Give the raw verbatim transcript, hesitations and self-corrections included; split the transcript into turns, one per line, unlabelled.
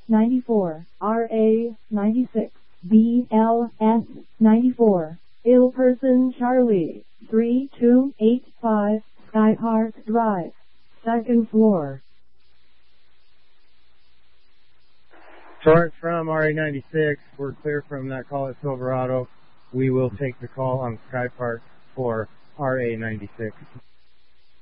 ninety-four, R A ninety-six, B L S ninety-four, Ill Person Charlie, three two eight five, Sky Park Drive, second floor.
Torrance from R A ninety-six, we're clear from that call at Silverado. We will take the call on Sky Park for R A ninety-six.